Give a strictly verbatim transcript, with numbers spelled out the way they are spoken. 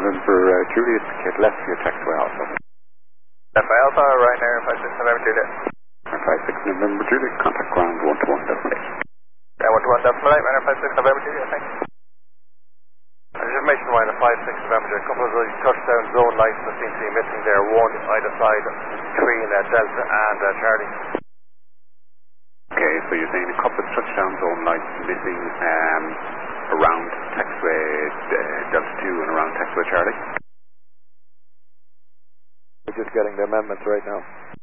November uh, Juliet, get left for your taxiway Alpha. Left by Alpha, Ryanair five six November Juliet. five six November Juliet, contact ground one two one decimal eight. Yeah, one two one decimal eight, Ryanair five six November Juliet, thanks. I just mentioned why the five six November Juliet, a couple of those touchdown zone lights that seem to be missing there, one either side between uh, Delta and uh, Charlie. Okay, so you're saying a couple of touchdown zone lights missing um, around taxiway uh, Delta two and around taxiway Charlie? We're just getting the amendments right now.